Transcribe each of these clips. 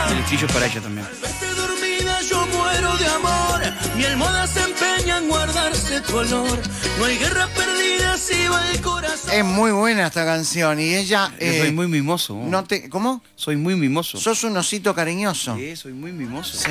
El estribillo es para ella también. Verte dormida yo muero de amor. Mi almohada se empeña en guardarse tu olor. No hay guerra perdida si va el corazón. Es muy buena esta canción y ella... Yo soy muy mimoso. ¿Oh? no te, ¿Cómo? Soy muy mimoso. Sos un osito cariñoso. Sí, soy muy mimoso. Sí.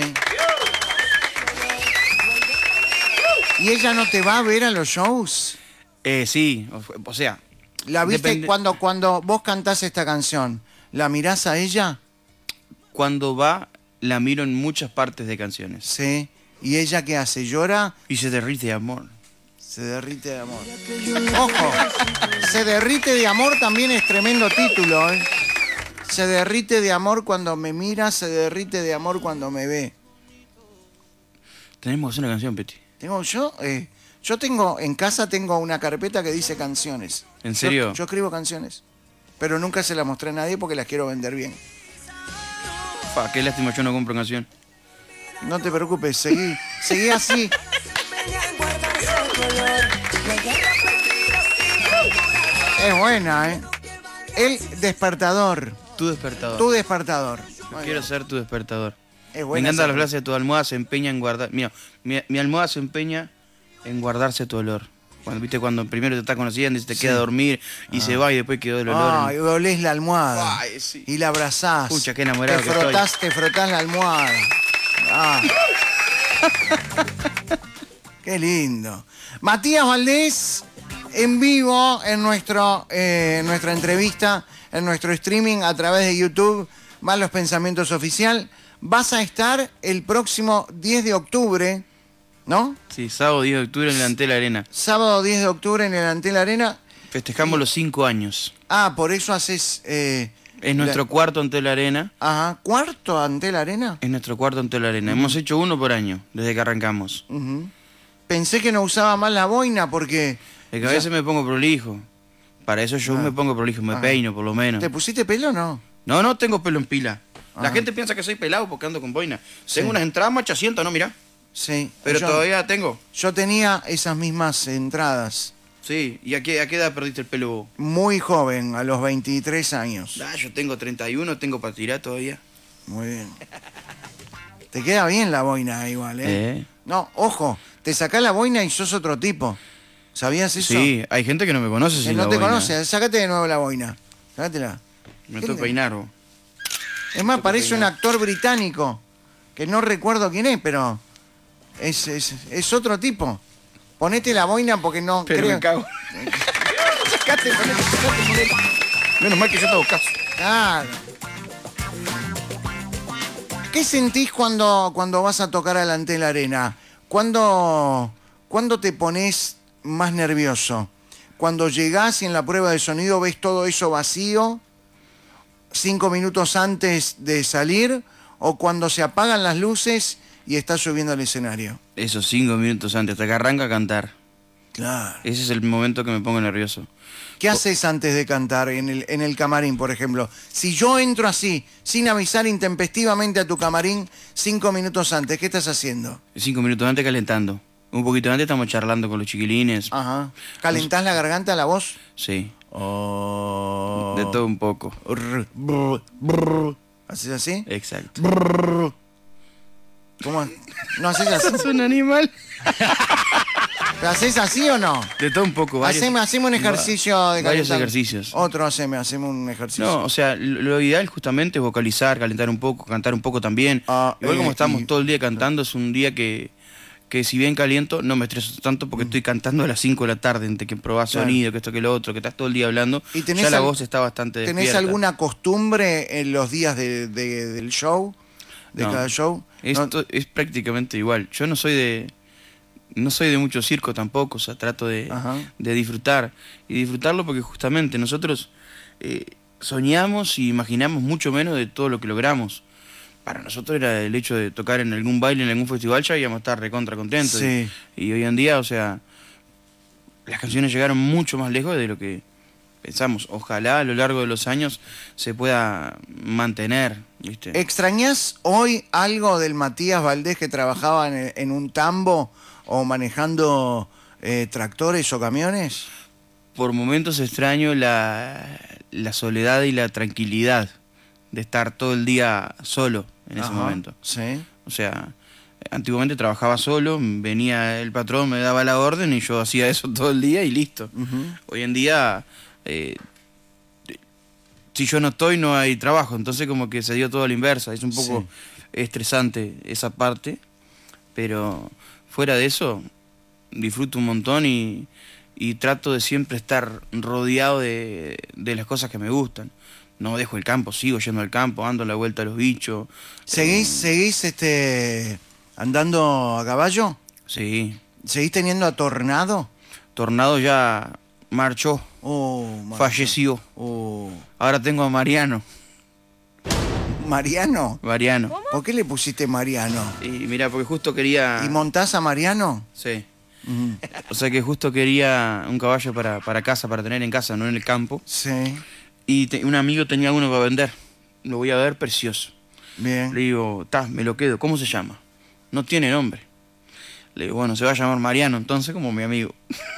¿Y ella no te va a ver a los shows? Sí, o sea... ¿La viste depende... cuando vos cantás esta canción? ¿La mirás a ella? Cuando va, la miro en muchas partes de canciones. Sí. ¿Y ella qué hace? ¿Llora? Y se derrite de amor. Se derrite de amor. Ojo, se derrite de amor también es tremendo título, ¿eh? Se derrite de amor cuando me mira, se derrite de amor cuando me ve. Tenemos que hacer una canción, Peti. Yo tengo, en casa tengo una carpeta que dice canciones. ¿En serio? Yo escribo canciones, pero nunca se las mostré a nadie porque las quiero vender bien. Qué lástima, yo no compro canción. No te preocupes, seguí así. Es buena, ¿eh? El despertador. Tu despertador. Tu despertador. Yo quiero ser tu despertador. Es Me buena encantan esa las frases de tu almohada se empeña en guardar... Mira, mi almohada se empeña en guardarse tu olor. Cuando primero te está conociendo y se te queda a dormir y se va y después quedó el olor. Y olés la almohada. Ay, sí. Y la abrazás. Pucha, qué enamorado que estoy. Te frotás la almohada. Ah. Qué lindo. Matías Valdés, en vivo en nuestra entrevista, en nuestro streaming a través de YouTube, Malos Pensamientos Oficial. Vas a estar el próximo 10 de octubre, ¿no? Sí, sábado 10 de octubre en el Antel Arena. Sábado 10 de octubre en el Antel Arena. Festejamos los 5 años. Ah, por eso haces... es nuestro cuarto Antel Arena. Ajá, ¿cuarto Antel Arena? Es nuestro cuarto Antel Arena. Hemos hecho uno por año, desde que arrancamos. Pensé que no usaba más la boina porque... Es que a veces me pongo prolijo. Para eso yo me pongo prolijo, me peino por lo menos. ¿Te pusiste pelo o no? No tengo pelo en pila. La gente piensa que soy pelado porque ando con boina. Tengo unas entradas machasientas, ¿no? Mirá. Sí. Pero todavía tengo. Yo tenía esas mismas entradas. Sí. ¿Y a qué edad perdiste el pelo vos? Muy joven, a los 23 años. Yo tengo 31, tengo para tirar todavía. Muy bien. Te queda bien la boina igual, ¿eh? No, ojo, te sacás la boina y sos otro tipo. ¿Sabías eso? Sí, hay gente que no me conoce sin no la te boina. conoce, sácate de nuevo la boina. Sácatela. Me tengo que peinar vos. Es más, parece un actor británico, que no recuerdo quién es, pero es otro tipo. Ponete la boina porque no Pero creo... me cago. Sacate, ponete. Menos mal que yo te hago caso. Claro. ¿Qué sentís cuando vas a tocar al Antel Arena? ¿Cuándo te pones más nervioso? ¿Cuando llegás y en la prueba de sonido ves todo eso vacío 5 minutos antes de salir? ¿O cuando se apagan las luces y estás subiendo al escenario? Esos 5 minutos antes, hasta que arranca a cantar. Claro. Ese es el momento que me pongo nervioso. ¿Qué haces antes de cantar en el camarín, por ejemplo? Si yo entro así, sin avisar intempestivamente a tu camarín 5 minutos antes, ¿qué estás haciendo? 5 minutos antes calentando. Un poquito antes estamos charlando con los chiquilines. Ajá. ¿Calentás la garganta, la voz? Sí. Oh. De todo un poco. ¿Haces así? Exacto. ¿Cómo? ¿No haces así? ¿Sos un animal? ¿Pero haces así o no? De todo un poco. Haceme un ejercicio de varios calentar. ejercicios. Otro haceme un ejercicio. No, o sea, lo ideal justamente es vocalizar, calentar un poco, cantar un poco también. Igual como estamos todo el día cantando, es un día que si bien caliento, no me estreso tanto porque estoy cantando a las 5 de la tarde, entre que probás sonido, que esto, que lo otro, que estás todo el día hablando. ¿Y ya la voz está bastante despierta. ¿Tenés alguna costumbre en los días del show? ¿De cada show? Esto es prácticamente igual. Yo no soy de mucho circo tampoco, o sea, trato de disfrutar. Y disfrutarlo porque justamente nosotros soñamos y imaginamos mucho menos de todo lo que logramos. Para nosotros era el hecho de tocar en algún baile, en algún festival, ya íbamos a estar recontra contentos. Sí. Y hoy en día, o sea, las canciones llegaron mucho más lejos de lo que pensamos. Ojalá a lo largo de los años se pueda mantener, ¿viste? ¿Extrañás hoy algo del Matías Valdés que trabajaba en un tambo o manejando tractores o camiones? Por momentos extraño la soledad y la tranquilidad de estar todo el día solo. en ese momento. Sí. O sea, antiguamente trabajaba solo, venía el patrón, me daba la orden y yo hacía eso todo el día y listo. Hoy en día, si yo no estoy, no hay trabajo, entonces como que se dio todo a la inversa. Es un poco estresante esa parte, pero fuera de eso, disfruto un montón y trato de siempre estar rodeado de las cosas que me gustan. No dejo el campo, sigo yendo al campo, ando a la vuelta a los bichos. ¿Seguís andando a caballo? Sí. ¿Seguís teniendo a Tornado? Tornado ya marchó, falleció. Ahora tengo a Mariano. ¿Mariano? Mariano. ¿Por qué le pusiste Mariano? Y mira, porque justo quería... ¿Y montás a Mariano? Sí. O sea que justo quería un caballo para casa, para tener en casa, no en el campo. Sí. Y un amigo tenía uno para vender. Lo voy a ver, precioso. Bien. Le digo, me lo quedo. ¿Cómo se llama? No tiene nombre. Le digo, bueno, se va a llamar Mariano, entonces, como mi amigo.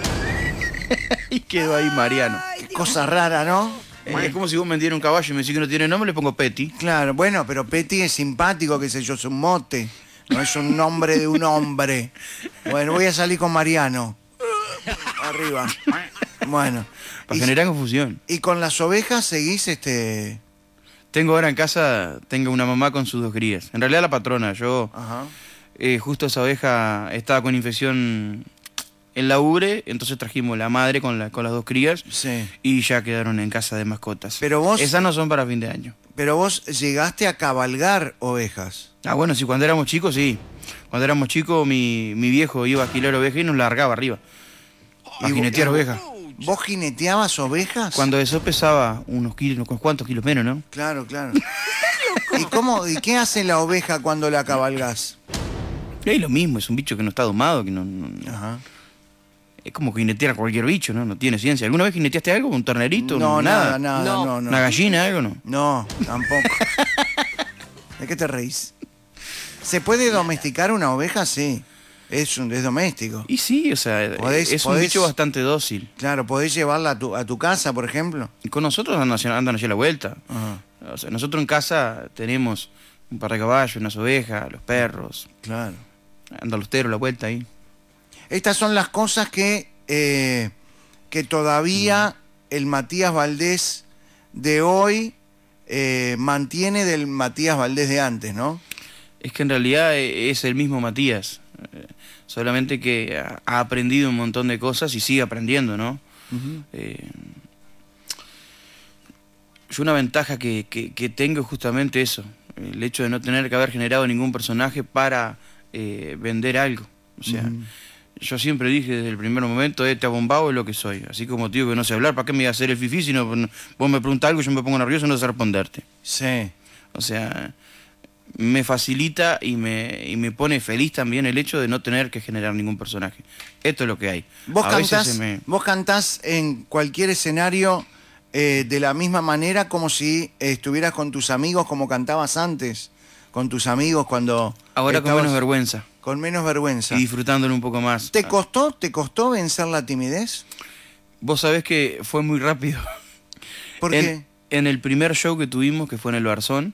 Y quedó ahí Mariano. Qué cosa rara, ¿no? Es como si vos me dieras un caballo y me decís que no tiene nombre, le pongo Petty. Claro, bueno, pero Petty es simpático, qué sé yo, es un mote. No es un nombre de un hombre. Bueno, voy a salir con Mariano. Arriba. Bueno. Para generar confusión. ¿Y con las ovejas seguís Tengo ahora en casa, tengo una mamá con sus 2 crías. En realidad la patrona, yo... Ajá. Justo esa oveja estaba con infección en la ubre, entonces trajimos la madre con las 2 crías. Sí. Y ya quedaron en casa de mascotas. Pero vos... Esas no son para fin de año. Pero vos llegaste a cabalgar ovejas. Ah, bueno, sí, cuando éramos chicos, sí. Cuando éramos chicos, mi viejo iba a alquilar ovejas y nos largaba arriba. A jinetear ovejas. ¿Vos jineteabas ovejas? Cuando eso pesaba unos kilos, ¿cuántos kilos menos, no? Claro, claro. ¿Y qué hace la oveja cuando la cabalgás? Y lo mismo, es un bicho que no está domado, que no. Ajá. Es como jinetear a cualquier bicho, ¿no? No tiene ciencia. ¿Alguna vez jineteaste algo? ¿Un ternerito? No, nada. No. ¿Una gallina, algo, no? No, tampoco. ¿De qué te reís? ¿Se puede domesticar una oveja? Sí. Es doméstico. Y sí, o sea, es un bicho bastante dócil. Claro, podés llevarla a tu casa, por ejemplo. Y con nosotros andan allá a la vuelta. Ajá. O sea, nosotros en casa tenemos un par de caballos, unas ovejas, los perros. Claro. Andan los teros a la vuelta ahí. Estas son las cosas que todavía el Matías Valdés de hoy mantiene del Matías Valdés de antes, ¿no? Es que en realidad es el mismo Matías. Solamente que ha aprendido un montón de cosas y sigue aprendiendo, ¿no? Yo una ventaja que tengo es justamente eso. El hecho de no tener que haber generado ningún personaje para vender algo. O sea, yo siempre dije desde el primer momento, te abombado es lo que soy. Así como tío que no sé hablar, ¿para qué me voy a hacer el fifí si vos me preguntás algo y yo me pongo nervioso y no sé responderte? Sí. O sea, me facilita y me pone feliz también el hecho de no tener que generar ningún personaje. Esto es lo que hay. Vos cantás en cualquier escenario de la misma manera como si estuvieras con tus amigos como cantabas antes, con tus amigos cuando... Ahora con menos vergüenza. Con menos vergüenza. Y disfrutándolo un poco más. ¿Te costó vencer la timidez? Vos sabés que fue muy rápido. ¿Por qué? En el primer show que tuvimos, que fue en el Barzón,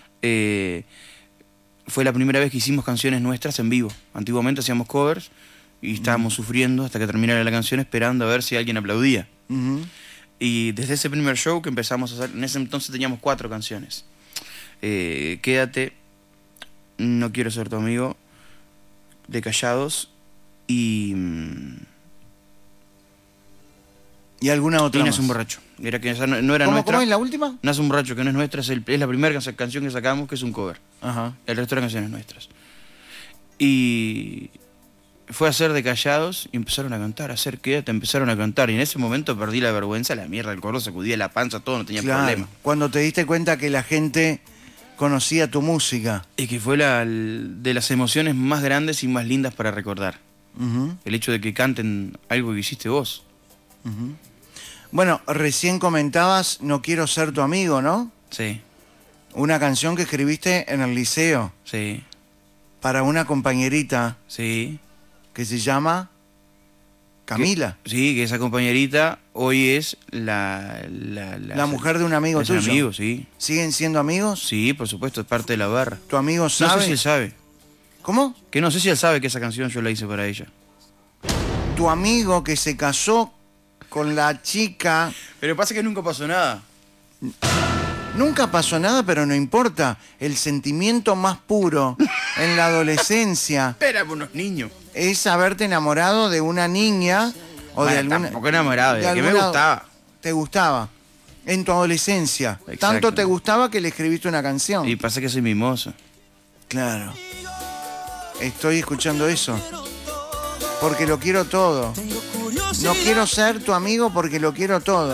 fue la primera vez que hicimos canciones nuestras en vivo. Antiguamente hacíamos covers y estábamos sufriendo hasta que terminara la canción esperando a ver si alguien aplaudía. Y desde ese primer show que empezamos a hacer, en ese entonces teníamos 4 canciones. Quédate, No quiero ser tu amigo, De Callados y alguna otra Nace un borracho. Era que esa no era nuestra. ¿Cómo es la última? Nace un borracho, que no es nuestra, es la primera canción que sacamos, que es un cover. Ajá. El resto eran canciones nuestras. Y fue a hacer De Callados y empezaron a cantar, a hacer Quédate, empezaron a cantar. Y en ese momento perdí la vergüenza, la mierda, el coro sacudía la panza, todo, no tenía problema. Cuando te diste cuenta que la gente conocía tu música. Y que fue de las emociones más grandes y más lindas para recordar. El hecho de que canten algo que hiciste vos. Bueno, recién comentabas No quiero ser tu amigo, ¿no? Sí. Una canción que escribiste en el liceo. Sí. Para una compañerita. Sí. Que se llama Camila. Sí, que esa compañerita hoy es la mujer de un amigo tuyo. Amigo, sí. ¿Siguen siendo amigos? Sí, por supuesto, es parte de la barra. ¿Tu amigo sabe? No sé si él sabe. ¿Cómo? Que no sé si él sabe que esa canción yo la hice para ella. Tu amigo que se casó con la chica... Pero pasa que nunca pasó nada. Nunca pasó nada, pero no importa. El sentimiento más puro en la adolescencia... Era por unos niños. Es haberte enamorado de una niña o de alguna... Tampoco enamorado, de que me gustaba. ¿Te gustaba? En tu adolescencia. Exacto. Tanto te gustaba que le escribiste una canción. Y pasa que soy mimoso. Claro. Estoy escuchando eso. Porque lo quiero todo. No quiero ser tu amigo porque lo quiero todo.